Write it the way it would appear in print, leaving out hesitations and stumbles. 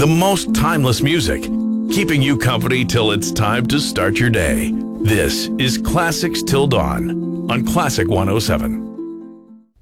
The most timeless music, keeping you company till it's time to start your day. This is Classics Till Dawn on Classic 107.